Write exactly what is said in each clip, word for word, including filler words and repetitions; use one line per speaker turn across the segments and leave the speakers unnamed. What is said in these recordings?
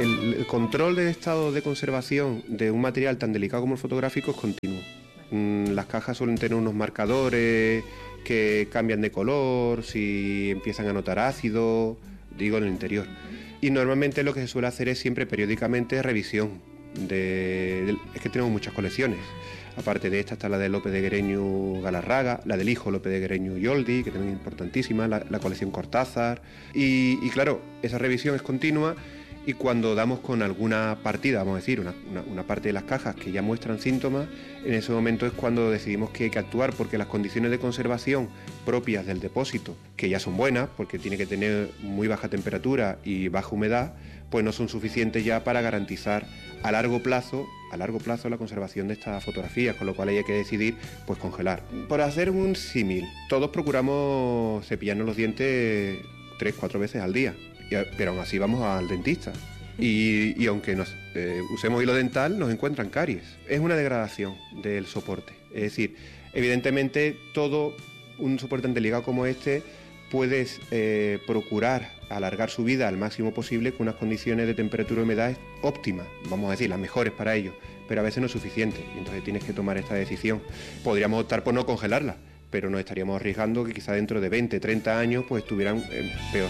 el, el control del estado de conservación de un material tan delicado como el fotográfico es continuo. Las cajas suelen tener unos marcadores que cambian de color, si empiezan a notar ácido, digo, en el interior. Y normalmente lo que se suele hacer es siempre periódicamente revisión. De, de, es que tenemos muchas colecciones. Aparte de esta está la de López de Guereñu Galarraga, la del hijo López de Guereñu Yoldi, que también es importantísima, la, la colección Cortázar. Y, y claro, esa revisión es continua. Y cuando damos con alguna partida, vamos a decir, una, una, una parte de las cajas que ya muestran síntomas, en ese momento es cuando decidimos que hay que actuar, porque las condiciones de conservación propias del depósito, que ya son buenas, porque tiene que tener muy baja temperatura y baja humedad, pues no son suficientes ya para garantizar a largo plazo, a largo plazo la conservación de estas fotografías, con lo cual hay que decidir pues congelar. Por hacer un símil, todos procuramos cepillarnos los dientes tres, cuatro veces al día. Pero aún así vamos al dentista y, y aunque nos eh, usemos hilo dental nos encuentran caries. Es una degradación del soporte, es decir, evidentemente todo un soporte tan delicado como este puedes eh, procurar alargar su vida al máximo posible con unas condiciones de temperatura y humedad óptimas, vamos a decir, las mejores para ello, pero a veces no es suficiente y entonces tienes que tomar esta decisión. Podríamos optar por no congelarla, pero nos estaríamos arriesgando que quizá dentro de veinte, treinta años pues estuvieran eh, peor.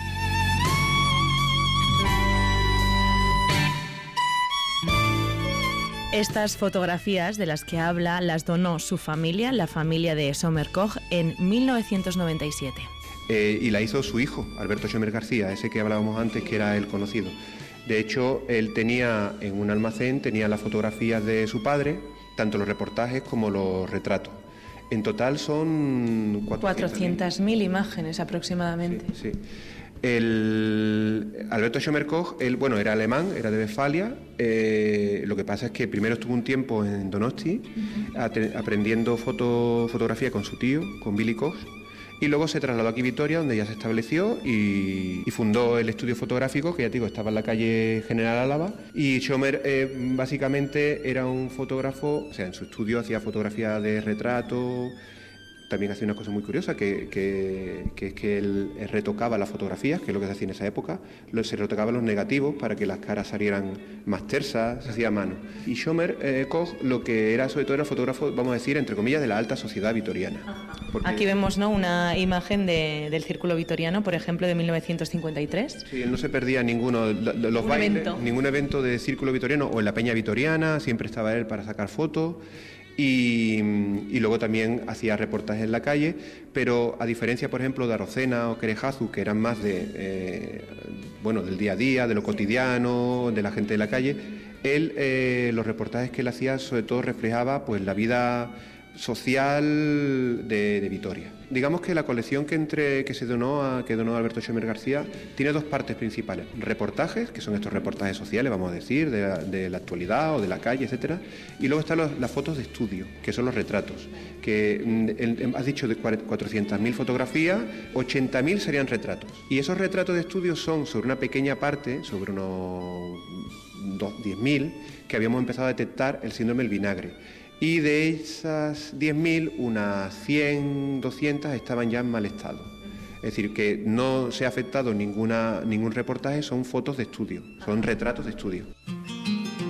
Estas fotografías de las que habla las donó su familia, la familia de Sommerkoch, en mil novecientos noventa y siete.
Eh, y la hizo su hijo, Alberto Schomer García, ese que hablábamos antes, que era el conocido. De hecho, él tenía en un almacén, tenía las fotografías de su padre, tanto los reportajes como los retratos. En total son
cuatrocientas mil imágenes aproximadamente.
Sí, sí. El Alberto Sommerkoch, él, bueno, era alemán, era de Westfalia. Eh, lo que pasa es que primero estuvo un tiempo en Donosti, uh-huh. at- aprendiendo foto, fotografía con su tío, con Billy Koch, y luego se trasladó aquí a Vitoria, donde ya se estableció y, y fundó el estudio fotográfico, que ya te digo, estaba en la calle General Álava. Y Schomer eh, básicamente era un fotógrafo, o sea, en su estudio hacía fotografía de retrato. También hacía una cosa muy curiosa, que, que, que es que él retocaba las fotografías, que es lo que se hacía en esa época, se retocaba los negativos para que las caras salieran más tersas, se hacía a mano. Y Schomer eh, Koch lo que era sobre todo era fotógrafo, vamos a decir, entre comillas, de la alta sociedad vitoriana.
Porque... Aquí vemos, ¿no?, una imagen de, del Círculo Vitoriano, por ejemplo, de mil novecientos cincuenta y tres.
Sí, él no se perdía ninguno, los bailes, evento. ningún evento de Círculo Vitoriano o en la Peña Vitoriana, siempre estaba él para sacar fotos. Y, y luego también hacía reportajes en la calle, pero a diferencia, por ejemplo, de Arocena o Querejazu, que eran más de, eh, bueno, del día a día, de lo cotidiano, de la gente de la calle, él, eh, los reportajes que él hacía, sobre todo reflejaba pues la vida social de, de Vitoria. Digamos que la colección que entre que se donó a, que donó Alberto Schomer García tiene dos partes principales: reportajes, que son estos reportajes sociales, vamos a decir, de la, de la actualidad o de la calle, etcétera, y luego están los, las fotos de estudio, que son los retratos, que el, has dicho de cuatrocientas mil fotografías, ochenta mil serían retratos, y esos retratos de estudio son sobre una pequeña parte, sobre unos diez mil, que habíamos empezado a detectar el síndrome del vinagre. Y de esas diez mil, unas cien, doscientas estaban ya en mal estado. Es decir, que no se ha afectado ninguna, ningún reportaje, son fotos de estudio, son retratos de estudio.